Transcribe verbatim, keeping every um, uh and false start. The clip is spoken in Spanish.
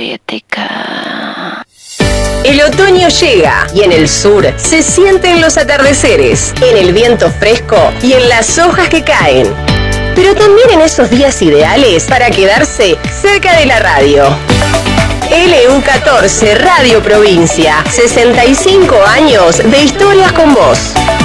soviética. El otoño llega y en el sur se sienten los atardeceres, en el viento fresco y en las hojas que caen. Pero también en esos días ideales para quedarse cerca de la radio. L U catorce Radio Provincia, sesenta y cinco años de historias con vos.